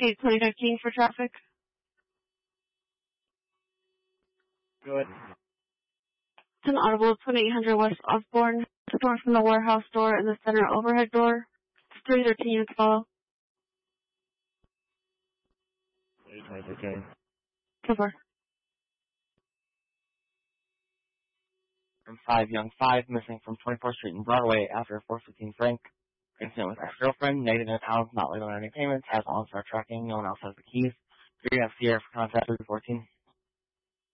8:20:15 for traffic. Good. 10 Audible, 2800 West Osborne. The door from the warehouse door and the center overhead door. 313 units follow. 8:20:15. So far. From 5 Young 5, missing from 24th Street and Broadway after 4:15 Frank. Incident with ex-girlfriend, negative in pounds, not legal on any payments, has on-star tracking, no one else has the keys. 3 F Sierra for contact 314.